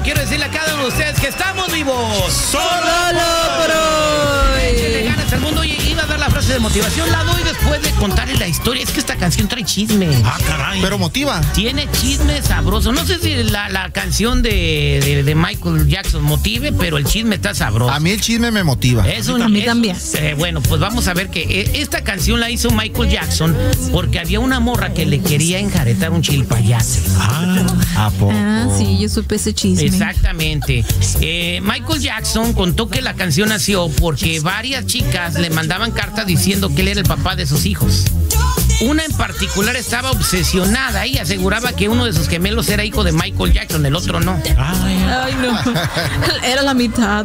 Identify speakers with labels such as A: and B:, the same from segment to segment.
A: quiero decirle a cada uno de ustedes que estamos vivos.
B: Solo por hoy.
A: Échale ganas al mundo. Oye, iba a dar la frase de motivación, la doy después de contarle la historia. Es que esta canción trae chisme.
C: Ah, caray.
D: Pero motiva.
A: Tiene chisme sabroso. No sé si la canción de Michael Jackson motive, pero el chisme está sabroso.
D: A mí el chisme me motiva.
B: A mí también.
A: Bueno, pues vamos a ver que esta canción la hizo Michael Jackson porque había una morra que le quería enjaretar un chilpayate.
D: ¿A poco?
B: Sí, yo supe ese chisme.
A: Exactamente. Michael Jackson contó que la canción nació porque varias chicas le mandaban cartas diciendo que él era el papá de sus hijos. Una en particular estaba obsesionada y aseguraba que uno de sus gemelos era hijo de Michael Jackson, el otro no.
B: Ay, no. Era la mitad.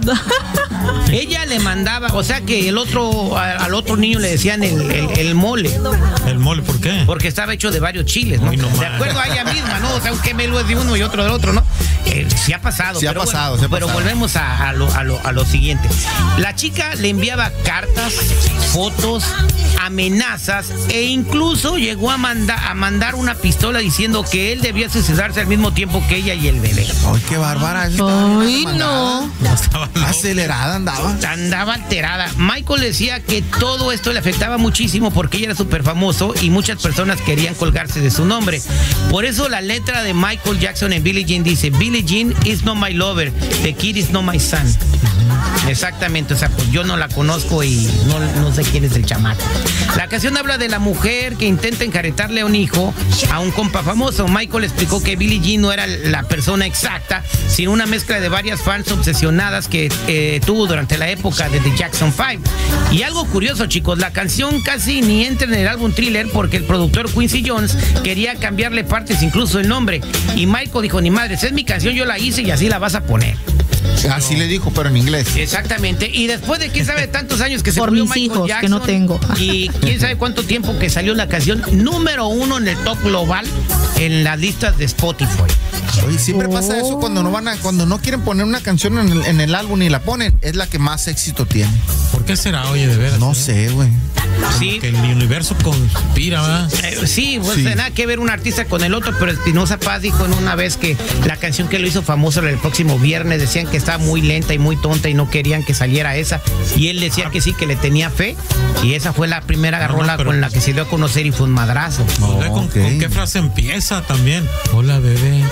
A: Ella le mandaba, o sea que al otro niño le decían el mole.
C: ¿El mole por qué?
A: Porque estaba hecho de varios chiles, ¿no?
C: Uy, no
A: de acuerdo a ella misma, ¿no? O sea, un gemelo es de uno y otro del otro, ¿no? Sí ha pasado.
D: Sí ha pasado, sí ha
A: pero
D: pasado.
A: volvemos a lo siguiente. La chica le enviaba cartas, fotos, amenazas e incluso llegó a mandar una pistola diciendo que él debía suicidarse al mismo tiempo que ella y el bebé.
D: Ay, qué bárbara.
B: Ay, no.
D: Acelerada andaba.
A: Andaba alterada. Michael decía que todo esto le afectaba muchísimo porque ella era súper famoso y muchas personas querían colgarse de su nombre. Por eso la letra de Michael Jackson en Billie Jean dice: Billie Jean is not my lover, the kid is not my son. Exactamente, o sea, pues yo no la conozco y no sé quién es el chamaco. La canción habla de la mujer que intenta enjaretarle a un hijo a un compa famoso. Michael explicó que Billie Jean no era la persona exacta, sino una mezcla de varias fans obsesionadas que tuvo durante la época de The Jackson 5. Y algo curioso, chicos, la canción casi ni entra en el álbum Thriller porque el productor Quincy Jones quería cambiarle partes, incluso el nombre. Y Michael dijo: ni madre, esa es mi canción, yo la hice y así la vas a poner.
D: Así le dijo, pero en inglés.
A: Exactamente. Y después de quién sabe tantos años que se
B: Por
A: murió
B: mis
A: Michael
B: hijos,
A: Jackson,
B: que no tengo.
A: y quién sabe cuánto tiempo que salió la canción número 1 en el top global en las listas de Spotify.
D: Oye, siempre pasa eso cuando no quieren poner una canción en el álbum y la ponen, es la que más éxito tiene.
C: ¿Por qué será, oye, de veras?
D: No sé, güey.
A: Sí.
C: Que el universo conspira, ¿verdad?
A: Sí, pues nada que ver un artista con el otro, pero Espinosa Paz dijo en una vez que la canción que lo hizo famoso el próximo viernes decían que estaba muy lenta y muy tonta y no querían que saliera esa. Y él decía que sí, que le tenía fe. Y esa fue la primera rola con la que se dio a conocer y fue un madrazo.
C: ¿Con qué frase empieza también? Hola, bebé.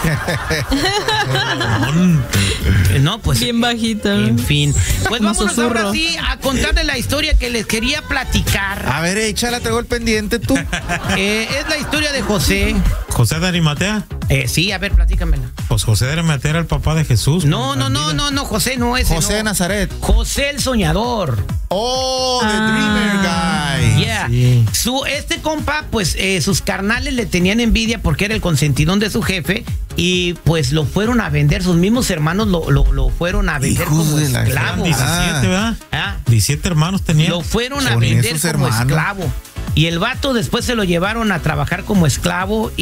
A: No, pues.
B: Bien bajita.
A: En fin. Pues
B: Como
A: vamos
B: susurro.
A: ahora sí a contarles la historia que les quería platicar.
D: A ver, échala, traigo el pendiente tú.
A: Es la historia de José.
C: ¿José de Arimatea?
A: Sí, a ver, platícamela.
C: Pues José de Arimatea era el papá de Jesús.
A: No, José no es.
D: José de Nazaret.
A: José el soñador.
D: Oh, the Dreamer Guy.
A: Yeah.
C: Sí.
A: Este compa, pues sus carnales le tenían envidia porque era el consentidón de su jefe y pues lo fueron a vender, sus mismos hermanos lo fueron a vender
D: Hijos
A: como
D: de la
A: esclavo.
C: 17, ¿verdad? 17 hermanos tenían.
A: Lo fueron a
D: Son
A: vender
D: esos
A: como
D: hermanos.
A: esclavo. Y el vato después se lo llevaron a trabajar como esclavo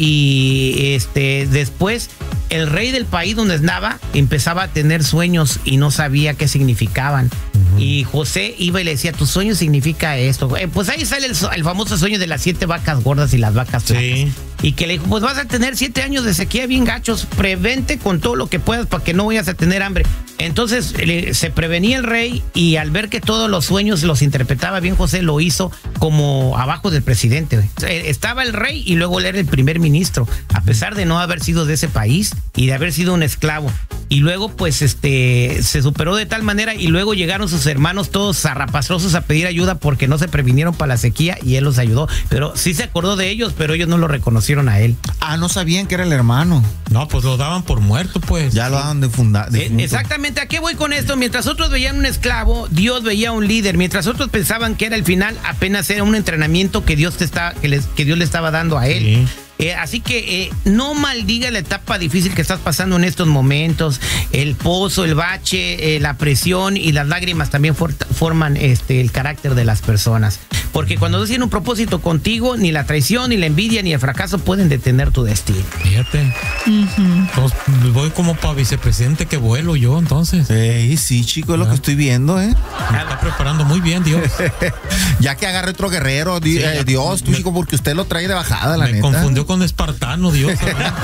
A: y después el rey del país donde andaba empezaba a tener sueños y no sabía qué significaban. Y José iba y le decía: tu sueño significa esto. Pues ahí sale el famoso sueño de las 7 vacas gordas y las vacas flacas.
C: Sí.
A: Y que le dijo: pues vas a tener 7 años de sequía bien gachos, prevente con todo lo que puedas para que no vayas a tener hambre. Entonces se prevenía el rey y al ver que todos los sueños los interpretaba bien José, lo hizo como abajo del presidente. Estaba el rey y luego él era el primer ministro, a pesar de no haber sido de ese país y de haber sido un esclavo. Y luego pues se superó de tal manera y luego llegaron sus hermanos todos zarrapastrosos a pedir ayuda porque no se previnieron para la sequía y él los ayudó. Pero sí se acordó de ellos, pero ellos no lo reconocieron a él.
D: Ah, no sabían que era el hermano.
C: No, pues lo daban por muerto, pues.
D: Ya lo daban de fundar.
A: Exactamente, ¿a qué voy con esto? Mientras otros veían un esclavo, Dios veía un líder. Mientras otros pensaban que era el final, apenas era un entrenamiento que Dios le estaba dando a él.
C: Sí.
A: Así que no maldiga la etapa difícil que estás pasando en estos momentos. El pozo, el bache, la presión y las lágrimas también forman el carácter de las personas. Porque cuando Dios tiene un propósito contigo, ni la traición, ni la envidia, ni el fracaso pueden detener tu destino.
C: Fíjate. Entonces, voy como para vicepresidente que vuelo yo, entonces.
D: Sí, chico, es lo que estoy viendo,
C: Me está preparando muy bien, Dios.
D: Ya que agarre otro guerrero, Dios, tú, chico, porque usted lo trae de bajada, la neta.
C: Me confundió con espartano, Dios.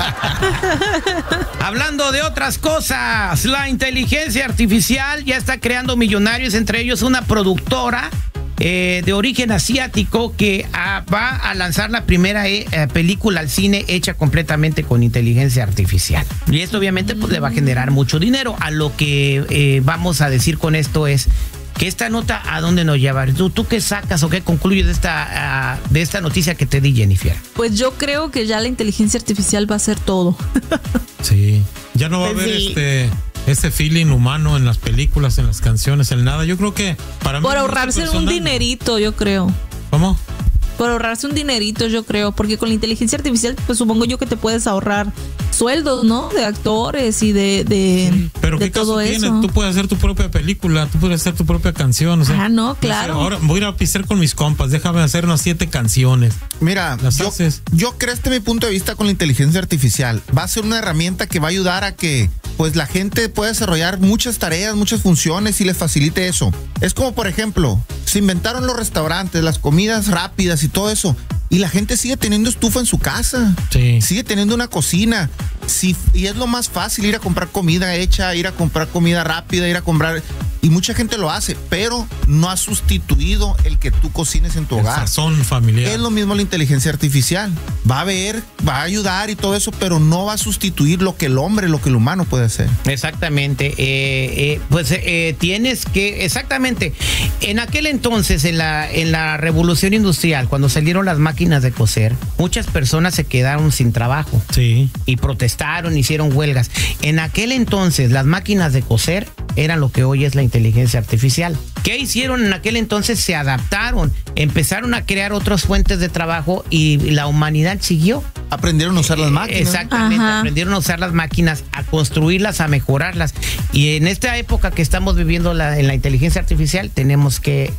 A: Hablando de otras cosas, la inteligencia artificial ya está creando millonarios, entre ellos una productora de origen asiático que va a lanzar la primera película al cine hecha completamente con inteligencia artificial. Y esto obviamente pues le va a generar mucho dinero. A lo que vamos a decir con esto es que esta nota, ¿a dónde nos lleva? ¿Tú qué sacas o qué concluyes de esta noticia que te di, Jennifer?
B: Pues yo creo que ya la inteligencia artificial va a hacer todo.
C: Sí, ya no va a haber
B: Sí.
C: este feeling humano en las películas, en las canciones, en nada. Yo creo que para mí...
B: Por ahorrarse un
C: personal-
B: dinerito, yo creo.
C: ¿Cómo?
B: Por ahorrarse un dinerito, yo creo. Porque con la inteligencia artificial, pues supongo yo que te puedes ahorrar sueldos, ¿no? De actores y de
C: Pero
B: de
C: ¿qué caso
B: todo
C: tiene?
B: eso.
C: Tú puedes hacer tu propia película, tú puedes hacer tu propia canción. O sea,
B: Ah, no, claro.
C: Ahora voy a ir a pistear con mis compas, déjame hacer unas 7 canciones.
D: Mira,
C: Las haces.
D: yo creo mi punto de vista con la inteligencia artificial. Va a ser una herramienta que va a ayudar a que pues la gente pueda desarrollar muchas tareas, muchas funciones y les facilite eso. Es como, por ejemplo, se inventaron los restaurantes, las comidas rápidas y todo eso. Y la gente sigue teniendo estufa en su casa.
C: Sí.
D: Sigue teniendo una cocina. Sí, y es lo más fácil ir a comprar comida hecha, ir a comprar comida rápida, ir a comprar... Y mucha gente lo hace, pero no ha sustituido el que tú cocines en tu
C: El
D: hogar.
C: sazón familiar.
D: Es lo mismo la inteligencia artificial. Va a ver, va a ayudar y todo eso, pero no va a sustituir lo que el hombre, lo que el humano puede hacer.
A: Exactamente. Tienes que... Exactamente. En aquel entonces, en la revolución industrial, cuando salieron las máquinas de coser, muchas personas se quedaron sin trabajo.
C: Sí.
A: Y protestaron, hicieron huelgas. En aquel entonces, las máquinas de coser eran lo que hoy es la inteligencia artificial. ¿Qué hicieron en aquel entonces? Se adaptaron, empezaron a crear otras fuentes de trabajo y la humanidad siguió.
D: Aprendieron a usar las máquinas.
A: Exactamente,
B: Ajá.
A: aprendieron a usar las máquinas, a construirlas, a mejorarlas. Y en esta época que estamos viviendo en la inteligencia artificial, tenemos que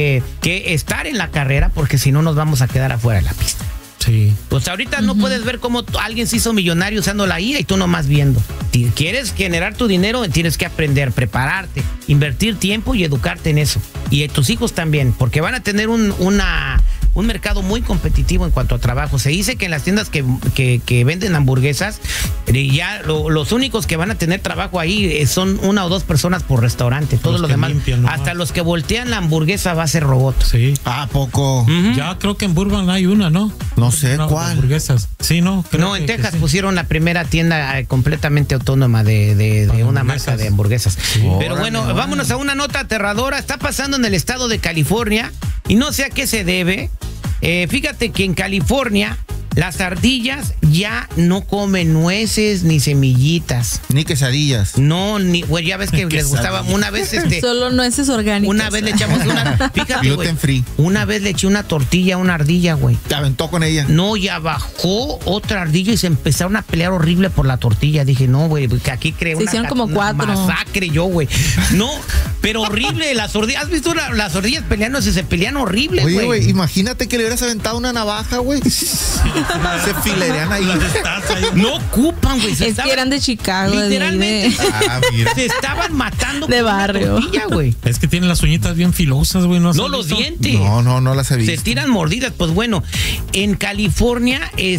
A: estar en la carrera, porque si no nos vamos a quedar afuera de la pista.
C: Sí.
A: Pues ahorita no puedes ver cómo alguien se hizo millonario usando la IA y tú nomás viendo. Si quieres generar tu dinero, tienes que aprender, prepararte, invertir tiempo y educarte en eso. Y tus hijos también, porque van a tener un mercado muy competitivo en cuanto a trabajo. Se dice que en las tiendas que venden hamburguesas, ya los únicos que van a tener trabajo ahí son 1 o 2 personas por restaurante. Todos los
C: que
A: demás,
C: limpian nomás.
A: hasta los que voltean la hamburguesa va a ser robot.
C: Sí.
D: ¿A poco?
A: Ujú.
C: Ya creo que en Burbank hay una, ¿no?
D: No sé
C: Una de
D: cuál.
C: hamburguesas. Sí, ¿no? Creo
A: No, en
C: que
A: Texas
C: sí.
A: pusieron la primera tienda completamente autónoma de
C: Para
A: una
C: hamburguesas.
A: marca de hamburguesas. Pero
D: Órale,
A: bueno,
D: órale.
A: vámonos a una nota aterradora. Está pasando en el estado de California y no sé a qué se debe. Fíjate que en California las ardillas ya no comen nueces ni semillitas.
D: Ni quesadillas.
A: No, güey, ya ves que les gustaba. Una vez
B: Solo nueces orgánicas.
A: una vez le echamos una, fíjate, güey,
D: Gluten free.
A: una vez le eché una tortilla a una ardilla, güey.
D: Te aventó con ella.
A: No, ya bajó otra ardilla y se empezaron a pelear horrible por la tortilla. Dije, no, güey, que aquí creo
B: Se hicieron como 4.
A: masacre yo, güey. No, pero horrible. Las ardillas, ¿has visto las ardillas peleándose? Se pelean horrible,
D: Oye,
A: güey.
D: güey, imagínate que le hubieras aventado una navaja, güey. Se filerían ahí.
C: Las estás ahí.
A: No ocupan, güey. Se
B: Es
A: estaban-
B: que eran de Chicago. de ahí
A: literalmente
D: Ah, mira.
A: se estaban matando
B: De
A: con una
B: barrio.
A: tortilla, güey.
C: Es que tienen las uñitas bien filosas, güey. ¿No has
A: No los
C: visto?
A: dientes.
D: No las he
A: Se
D: visto.
A: tiran mordidas. Pues bueno, en California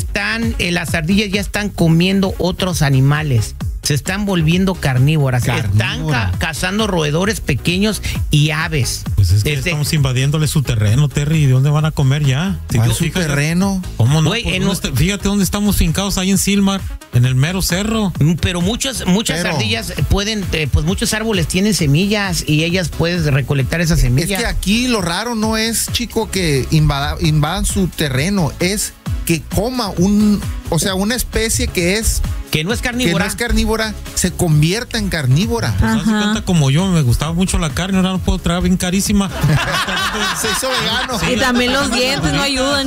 A: las ardillas ya están comiendo otros animales. Se están volviendo carnívoras.
D: Carnívora.
A: Están cazando roedores pequeños y aves.
C: Pues es que
A: Desde-
C: estamos invadiéndole su terreno, Terry. ¿Y de dónde van a comer ya? Si
D: ¿Cuál
C: tú
D: es su
C: fijas-
D: terreno?
C: ¿Cómo no?
A: Güey,
C: Pues,
A: en
C: ¿dónde fíjate dónde estamos fincados ahí en Silmar, en el mero cerro.
A: Pero muchas
D: Pero-
A: ardillas pueden, pues muchos árboles tienen semillas y ellas pueden recolectar esas
D: Es
A: semillas.
D: que aquí lo raro no es, chico, que invadan su terreno, es que coma una especie que
A: no es
D: no
A: carnívora.
D: es carnívora, se convierta en carnívora.
C: Pues haz de
B: Ajá.
C: cuenta como yo, me gustaba mucho la carne, ahora no puedo traer bien carísima.
D: Se hizo vegano.
B: Y también los dientes no ayudan.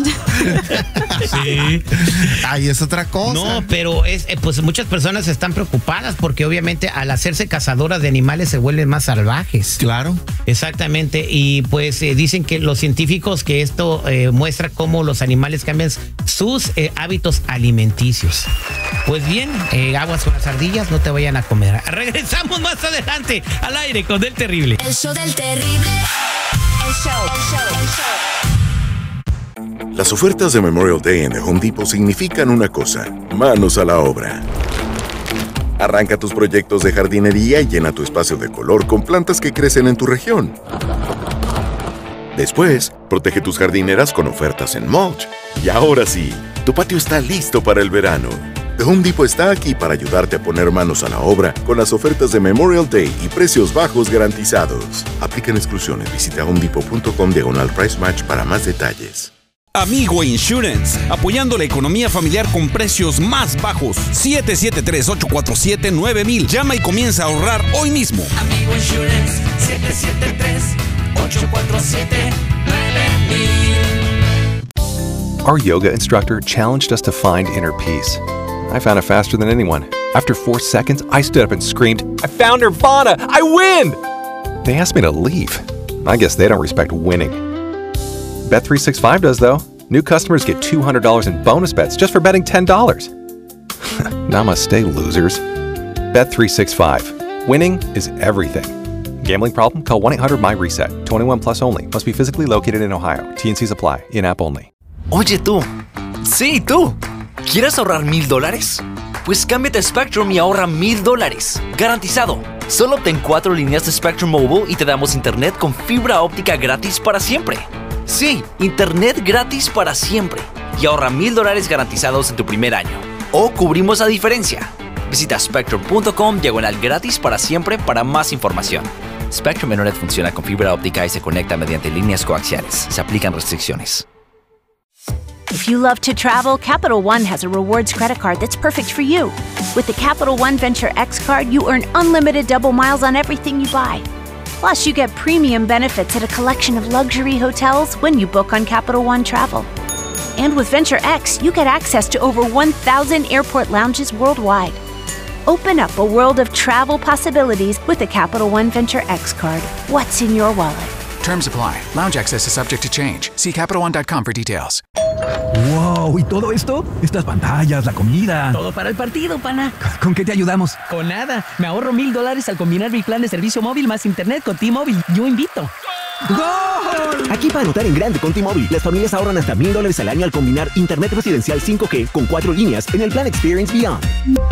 C: Sí.
D: Ay, es otra cosa.
A: No, pero pues muchas personas están preocupadas porque obviamente al hacerse cazadoras de animales se vuelven más salvajes.
D: Claro.
A: Exactamente, y pues dicen que los científicos que esto muestra cómo los animales cambian sus hábitos alimenticios. Pues bien, aguas con las ardillas, no te vayan a comer. Regresamos más adelante al aire con Del Terrible.
E: El show del terrible. El show. Las ofertas de Memorial Day en The Home Depot significan una cosa: manos a la obra. Arranca tus proyectos de jardinería y llena tu espacio de color con plantas que crecen en tu región. Después, protege tus jardineras con ofertas en mulch. Y ahora sí, tu patio está listo para el verano. The Home Depot está aquí para ayudarte a poner manos a la obra con las ofertas de Memorial Day y precios bajos garantizados. Aplican exclusiones. Visita homedepot.com/price match para más detalles.
F: Amigo Insurance, apoyando la economía familiar con precios más bajos. 773-847-9000. Llama y comienza a ahorrar hoy mismo.
G: Amigo Insurance, 773-847-9000.
H: Our yoga instructor challenged us to find inner peace. I found it faster than anyone. After 4 seconds, I stood up and screamed, "I found Nirvana! I win!" They asked me to leave. I guess they don't respect winning. Bet365 does, though. New customers get $200 in bonus bets just for betting $10. Namaste, losers. Bet365. Winning is everything. Gambling problem? Call 1-800-MY-RESET. 21 plus only. Must be physically located in Ohio. T&Cs apply. In-app only.
I: Oye tú. Sí, tú. ¿Quieres ahorrar $1,000? Pues cámbiate a Spectrum y ahorra $1,000. Garantizado. Solo obtén 4 líneas de Spectrum Mobile y te damos internet con fibra óptica gratis para siempre. Sí, internet gratis para siempre. Y ahorra $1,000 garantizados en tu primer año. O cubrimos la diferencia. Visita spectrum.com/gratis para siempre para más información. Spectrum Internet funciona con fibra óptica y se conecta mediante líneas coaxiales. Se aplican restricciones.
J: If you love to travel, Capital One has a rewards credit card that's perfect for you. With the Capital One Venture X card, you earn unlimited double miles on everything you buy. Plus, you get premium benefits at a collection of luxury hotels when you book on Capital One Travel. And with Venture X, you get access to over 1,000 airport lounges worldwide. Open up a world of travel possibilities with the Capital One Venture X card. What's in your wallet?
K: Terms apply. Lounge access is subject to change. See CapitalOne.com for details.
L: ¡Wow! ¿Y todo esto? Estas pantallas, la comida.
M: Todo para el partido, pana.
L: ¿Con qué te ayudamos?
M: Con nada. Me ahorro $1,000 al combinar mi plan de servicio móvil más internet con T-Mobile. Yo invito.
L: ¡Gol!
N: Aquí para anotar en grande con T-Mobile, las familias ahorran hasta $1,000 al año al combinar internet residencial 5G con 4 líneas en el plan Experience Beyond.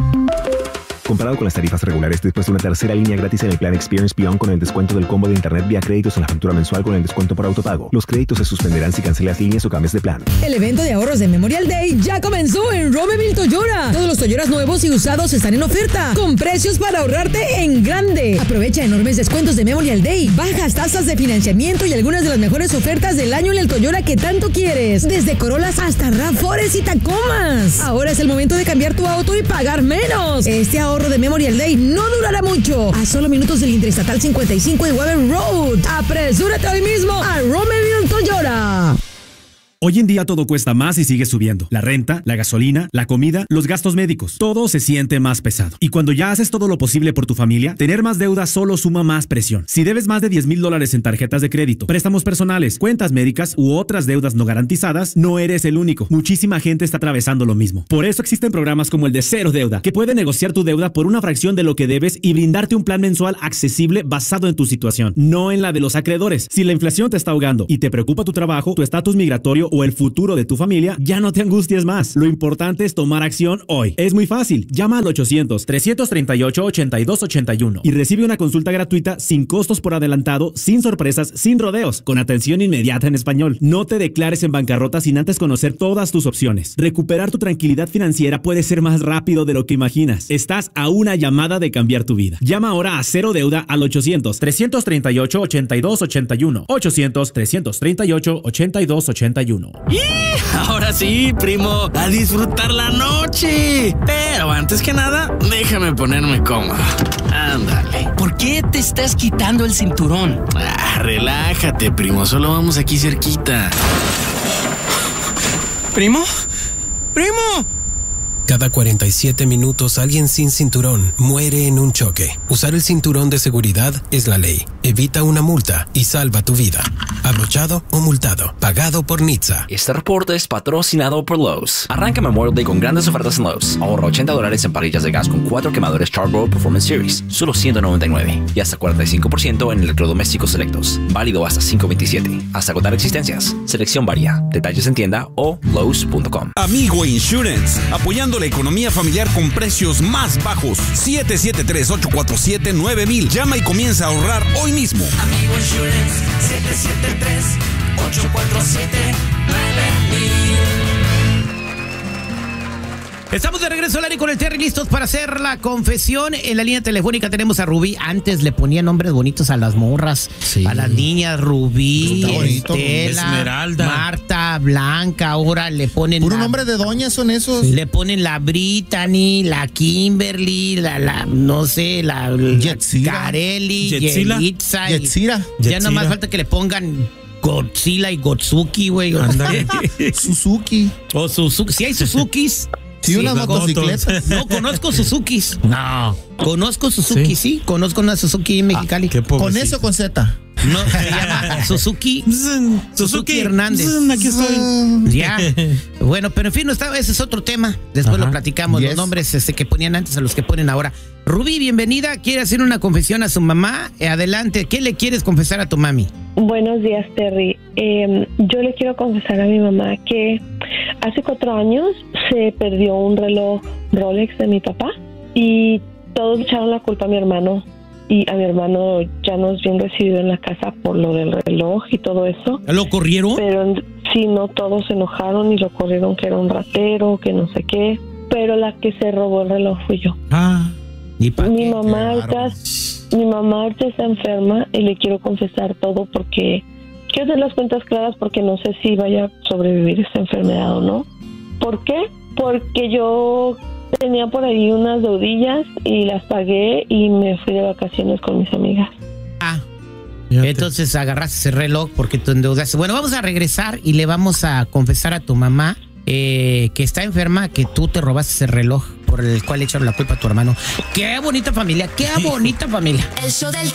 N: Comparado con las tarifas regulares, después de una tercera línea gratis en el plan Experience Beyond con el descuento del combo de internet vía créditos en la factura mensual con el descuento por autopago. Los créditos se suspenderán si cancelas líneas o cambias de plan.
O: El evento de ahorros de Memorial Day ya comenzó en Romeville Toyota. Todos los Toyotas nuevos y usados están en oferta, con precios para ahorrarte en grande. Aprovecha enormes descuentos de Memorial Day, bajas tasas de financiamiento y algunas de las mejores ofertas del año en el Toyota que tanto quieres. Desde Corollas hasta RAV4 y Tacomas. Ahora es el momento de cambiar tu auto y pagar menos. Este ahorro de Memorial Day no durará mucho. A solo minutos del Interestatal 55 y Weber Road. Apresúrate hoy mismo a Romeville Toyota.
P: Hoy en día todo cuesta más y sigue subiendo. La renta, la gasolina, la comida, los gastos médicos. Todo se siente más pesado. Y cuando ya haces todo lo posible por tu familia, tener más deuda solo suma más presión. Si debes más de $10,000 en tarjetas de crédito, préstamos personales, cuentas médicas u otras deudas no garantizadas, no eres el único. Muchísima gente está atravesando lo mismo. Por eso existen programas como el de Cero Deuda, que puede negociar tu deuda por una fracción de lo que debes y brindarte un plan mensual accesible basado en tu situación, no en la de los acreedores. Si la inflación te está ahogando y te preocupa tu trabajo, tu estatus migratorio o el futuro de tu familia, ya no te angusties más. Lo importante es tomar acción hoy. Es muy fácil. Llama al 800-338-8281 y recibe una consulta gratuita sin costos por adelantado, sin sorpresas, sin rodeos, con atención inmediata en español. No te declares en bancarrota sin antes conocer todas tus opciones. Recuperar tu tranquilidad financiera puede ser más rápido de lo que imaginas. Estás a una llamada de cambiar tu vida. Llama ahora a Cero Deuda al 800-338-8281. 800-338-8281.
Q: ¡Y! Ahora sí, primo, a disfrutar la noche. Pero antes que nada, déjame ponerme cómodo. Ándale.
M: ¿Por qué te estás quitando el cinturón?
Q: Relájate, primo, solo vamos aquí cerquita. ¿Primo? ¡Primo!
G: Cada 47 minutos alguien sin cinturón muere en un choque. Usar el cinturón de seguridad es la ley. Evita una multa y salva tu vida. Abrochado o multado. Pagado por NHTSA.
I: Este reporte es patrocinado por Lowe's. Arranca Memorial Day con grandes ofertas en Lowe's. Ahorra $80 en parrillas de gas con 4 quemadores Charbroil Performance Series, solo $199. Y hasta 45% en electrodomésticos selectos. Válido hasta 5/27. Hasta agotar existencias. Selección varía. Detalles en tienda o Lowe's.com.
F: Amigo Insurance, apoyando la economía familiar con precios más bajos. 773-847-9000. Llama y comienza a ahorrar hoy mismo.
R: Amigo Insurance, 773-847-9000.
A: Estamos de regreso al aire con el Terry, listos para hacer la confesión. En la línea telefónica tenemos a Rubí. Antes le ponía nombres bonitos a las morras, a las niñas. Rubí, Estela,
C: Esmeralda,
A: Marta, Blanca. Ahora le ponen...
D: Puro nombre de doña son esos.
A: Le ponen la Brittany, la Kimberly, la no sé, la Carelli, Yelitza. Ya nomás falta que le pongan Godzilla y Gotsuki, güey.
D: Suzuki.
A: O Suzuki. Si hay Suzukis...
D: Sí, una motocicleta.
A: No, conozco Suzukis. No. Conozco Suzuki, sí. Conozco una Suzuki en Mexicali.
D: ¿Con eso o con Z?
A: No, se llama Suzuki Hernández.
C: Aquí estoy.
A: Ya. Bueno, pero en fin, ese es otro tema. Después lo platicamos. Los nombres que ponían antes a los que ponen ahora. Rubí, bienvenida. ¿Quiere hacer una confesión a su mamá? Adelante. ¿Qué le quieres confesar a tu mami?
S: Buenos días, Terry. Yo le quiero confesar a mi mamá que hace 4 años se perdió un reloj Rolex de mi papá y todos echaron la culpa a mi hermano. Y a mi hermano ya no es bien recibido en la casa por lo del reloj y todo eso.
A: ¿Lo corrieron?
S: Pero sí, no, todos se enojaron y lo corrieron, que era un ratero, que no sé qué. Pero la que se robó el reloj fui yo. Mi mamá ahorita está enferma y le quiero confesar todo porque quiero hacer las cuentas claras porque no sé si vaya a sobrevivir esta enfermedad o no. ¿Por qué? Porque yo tenía por ahí unas deudillas y las pagué y me fui de vacaciones con mis amigas.
A: Entonces agarraste ese reloj porque te endeudaste. Bueno, vamos a regresar y le vamos a confesar a tu mamá que está enferma, que tú te robaste ese reloj por el cual le echaron la culpa a tu hermano. ¡Qué bonita familia! ¡Qué bonita familia!
R: El show del